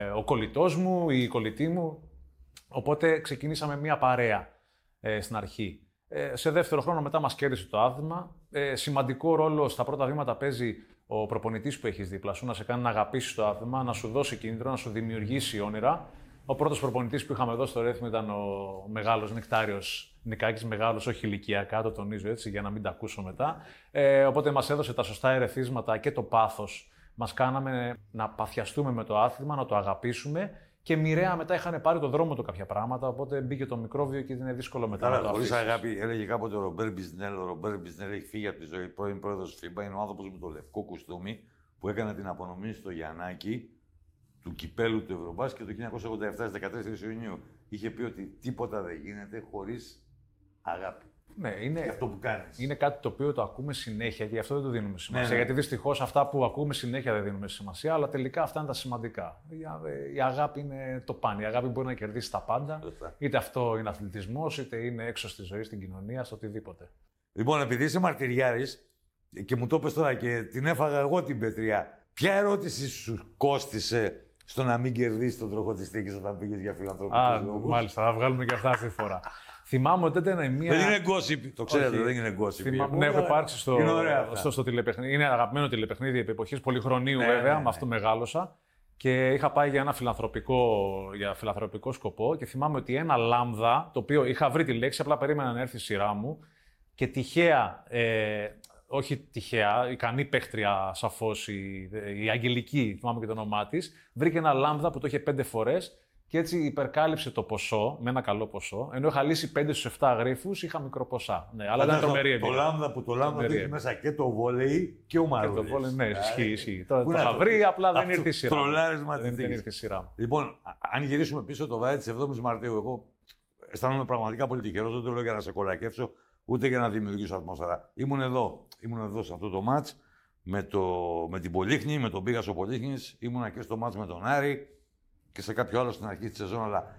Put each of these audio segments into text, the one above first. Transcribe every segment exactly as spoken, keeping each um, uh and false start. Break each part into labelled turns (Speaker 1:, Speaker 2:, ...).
Speaker 1: ο κολλητός μου, η κολλητή μου. Οπότε ξεκινήσαμε μια παρέα ε, στην αρχή. Ε, σε δεύτερο χρόνο μετά μας κέρδισε το άθλημα. Ε, σημαντικό ρόλο στα πρώτα βήματα παίζει ο προπονητής που έχεις δίπλα σου, να σε κάνει να αγαπήσεις το άθλημα, να σου δώσει κίνητρο, να σου δημιουργήσει όνειρα. Ο πρώτος προπονητής που είχαμε εδώ στο Ρέθμο ήταν ο μεγάλος Νεκτάριος Νικάκης, μεγάλος, όχι ηλικιακά, το τονίζω έτσι για να μην τα ακούσω μετά. Ε, οπότε μας έδωσε τα σωστά ερεθίσματα και το πάθος. Μας κάναμε να παθιαστούμε με το άθλημα, να το αγαπήσουμε και μοιραία μετά είχαν πάρει το δρόμο του κάποια πράγματα. Οπότε μπήκε το μικρόβιο και είναι δύσκολο μετά
Speaker 2: Άρα,
Speaker 1: να το
Speaker 2: χωρίς
Speaker 1: αφήσεις.
Speaker 2: αγάπη, έλεγε κάποτε ο Ρομπέρ Μπιζνέλ. Ο Ρομπέρ Μπιζνέλ έχει φύγει από τη ζωή. Πρώην πρόεδρος φίμπα, είναι ο άνθρωπος με το λευκό κουστούμι που έκανε την απονομή στο Γιαννάκι του κυπέλου του Ευρωμπάσκετ το χίλια εννιακόσια ογδόντα επτά στις δεκατέσσερις Ιουνίου. Είχε πει ότι τίποτα δεν γίνεται χωρίς αγάπη.
Speaker 1: Ναι, είναι,
Speaker 2: για αυτό που κάνεις.
Speaker 1: Είναι κάτι το οποίο το ακούμε συνέχεια και γι' αυτό δεν το δίνουμε σημασία.
Speaker 2: Ναι, ναι.
Speaker 1: Γιατί δυστυχώς αυτά που ακούμε συνέχεια δεν δίνουμε σημασία, αλλά τελικά αυτά είναι τα σημαντικά. Η, η αγάπη είναι το παν. Η αγάπη μπορεί να κερδίσει τα πάντα.
Speaker 2: Σωστά.
Speaker 1: Είτε αυτό είναι αθλητισμός, είτε είναι έξω στη ζωή, στην κοινωνία, στο οτιδήποτε.
Speaker 2: Λοιπόν, επειδή είσαι μαρτυριάρης και μου το πες τώρα και την έφαγα εγώ την πετριά, ποια ερώτηση σου κόστισε στο να μην κερδίσει τον τροχό της θήκης όταν πήγες για φιλανθρωπικούς λόγους?
Speaker 1: Μάλιστα, θα βγάλουμε και αυτά αυτή τη φορά. Θυμάμαι ότι ήταν μια.
Speaker 2: Δεν είναι gossip, το ξέρετε,
Speaker 1: Όχι.
Speaker 2: δεν είναι gossip.
Speaker 1: Θυμάμαι, ναι, έχω υπάρξει στο, στο, στο τηλεπαιχνίδι. Είναι αγαπημένο τηλεπαιχνίδι επί εποχής πολυχρονίου,
Speaker 2: ναι,
Speaker 1: βέβαια,
Speaker 2: ναι, ναι.
Speaker 1: με αυτό μεγάλωσα. Και είχα πάει για ένα φιλανθρωπικό, για φιλανθρωπικό σκοπό και θυμάμαι ότι ένα λάμδα, το οποίο είχα βρει τη λέξη, απλά περίμενα να έρθει η σειρά μου και τυχαία, ε, όχι τυχαία, ικανή παίχτρια σαφώς, η, η Αγγελική, θυμάμαι και το όνομά της, βρήκε ένα λάμδα που το είχε πέντε φορές. Και έτσι υπερκάλυψε το ποσό, με ένα καλό ποσό. Ενώ είχα λύσει πέντε στους επτά γρίφους, είχα μικρό ποσά. Ναι, αλλά ήταν τρομερή εμπειρία.
Speaker 2: Το λάμδα που το λάμδα έχει μέσα και το βόλεϊ και ο Μαρούλης.
Speaker 1: Και το βόλεϊ, ναι, ισχύει, ισχύει. Τώρα το είχα βρει, απλά δεν ήρθε η σειρά.
Speaker 2: Τρολάρισμα
Speaker 1: δεν, δεν ήρθε η σειρά μου.
Speaker 2: Λοιπόν, αν γυρίσουμε πίσω το βράδυ της εβδόμης Μαρτίου, εγώ αισθάνομαι πραγματικά πολύ τυχερός. Δεν το λέω για να σε κολακεύσω, ούτε για να δημιουργήσω ατμόσφαιρα. Ήμουν εδώ, ήμουν εδώ σε αυτό το μάτς με, το, με την Πολύχνη, με τον Πίγασο Πολύχνης, ήμουνα και στο μάτς με τον Άρη και σε κάποιο άλλο στην αρχή της σεζόν, αλλά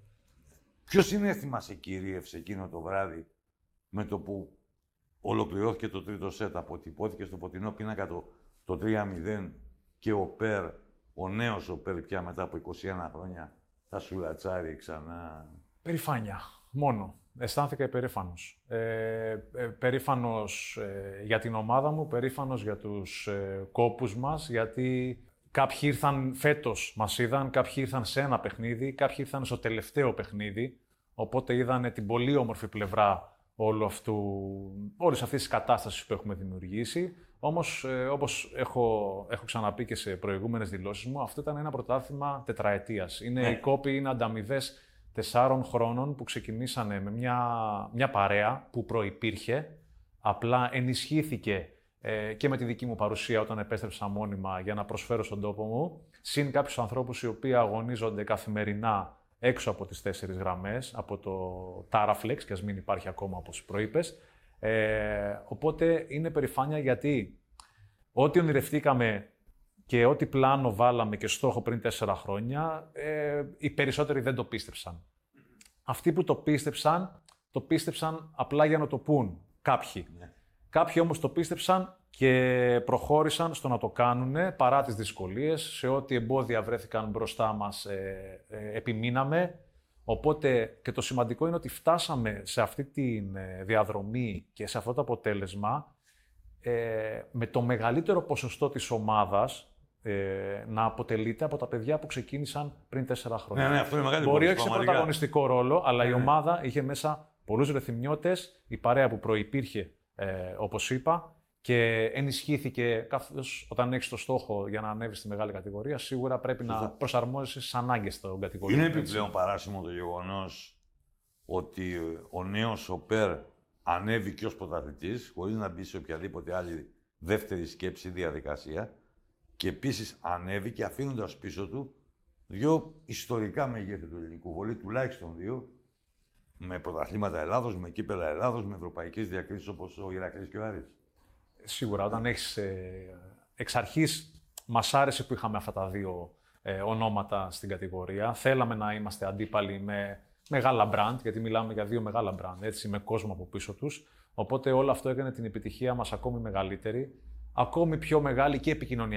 Speaker 2: ποιο συναίσθημα σε κυρίευσε εκείνο το βράδυ με το που ολοκληρώθηκε το τρίτο σετ, αποτυπώθηκε στο φωτεινό πίνακα το, το τρία μηδέν και ο Περ, ο νέος ο Περ πια μετά από είκοσι ένα χρόνια, θα σουλατσάρει ξανά?
Speaker 1: Περηφάνεια, μόνο. Αισθάνθηκα υπερήφανος. Ε, ε, περήφανος ε, για την ομάδα μου, περήφανος για τους ε, κόπους μας, γιατί κάποιοι ήρθαν φέτος, μας είδαν, κάποιοι ήρθαν σε ένα παιχνίδι, κάποιοι ήρθαν στο τελευταίο παιχνίδι, οπότε είδαν την πολύ όμορφη πλευρά όλου αυτού, όλης αυτής της κατάστασης που έχουμε δημιουργήσει. Όμως, ε, όπως έχω, έχω ξαναπεί και σε προηγούμενες δηλώσεις μου, αυτό ήταν ένα πρωτάθλημα τετραετίας. Είναι,
Speaker 2: ναι.
Speaker 1: Οι κόποι είναι ανταμοιβές τεσσάρων χρόνων που ξεκινήσανε με μια, μια παρέα που προϋπήρχε, απλά ενισχύθηκε ε, και με τη δική μου παρουσία όταν επέστρεψα μόνιμα για να προσφέρω στον τόπο μου, συν κάποιους ανθρώπους οι οποίοι αγωνίζονται καθημερινά έξω από τις τέσσερις γραμμές, από το Taraflex, και ας μην υπάρχει ακόμα όπως προείπες. Ε, οπότε είναι περηφάνεια γιατί ό,τι ονειρευτήκαμε και ό,τι πλάνο βάλαμε και στόχο πριν τέσσερα χρόνια, ε, οι περισσότεροι δεν το πίστεψαν. Αυτοί που το πίστεψαν, το πίστεψαν απλά για να το πούν κάποιοι. Ναι. Κάποιοι όμως το πίστεψαν και προχώρησαν στο να το κάνουν παρά τις δυσκολίες, σε ό,τι εμπόδια βρέθηκαν μπροστά μας, ε, ε, επιμείναμε. Οπότε και το σημαντικό είναι ότι φτάσαμε σε αυτή τη διαδρομή και σε αυτό το αποτέλεσμα ε, με το μεγαλύτερο ποσοστό της ομάδας ε, να αποτελείται από τα παιδιά που ξεκίνησαν πριν τέσσερα χρόνια.
Speaker 2: Ναι, ναι, αυτό είναι μεγάλη
Speaker 1: Μπορεί
Speaker 2: ποσοστό,
Speaker 1: όχι σε πρωταγωνιστικό ρόλο, αλλά
Speaker 2: ναι,
Speaker 1: η
Speaker 2: ναι.
Speaker 1: ομάδα είχε μέσα πολλούς ρεθυμιώτες, η παρέα που προϋπήρχε, ε, όπως είπα, και ενισχύθηκε καθώς όταν έχεις το στόχο για να ανέβεις στη μεγάλη κατηγορία, σίγουρα πρέπει Σωστά. να προσαρμόζεσαι στις ανάγκες των κατηγοριών.
Speaker 2: Είναι επιπλέον παράσιμο το γεγονός ότι ο νέος ο Περ ανέβηκε ως πρωταθλητής, χωρίς να μπει σε οποιαδήποτε άλλη δεύτερη σκέψη διαδικασία, και επίσης ανέβηκε αφήνοντας πίσω του δύο ιστορικά μεγέθη του ελληνικού βολή, τουλάχιστον δύο, με πρωταθλήματα Ελλάδος, με κύπελα Ελλάδος, με ευρωπαϊκές διακρίσεις όπως ο Ηρακλής και ο Άρης.
Speaker 1: Σίγουρα, όταν έχεις ε, εξ αρχής, μας άρεσε που είχαμε αυτά τα δύο ε, ονόματα στην κατηγορία. Θέλαμε να είμαστε αντίπαλοι με μεγάλα μπραντ, γιατί μιλάμε για δύο μεγάλα μπραντ, έτσι, με κόσμο από πίσω τους. Οπότε όλο αυτό έκανε την επιτυχία μας ακόμη μεγαλύτερη, ακόμη πιο μεγάλη και επικοινωνιακή.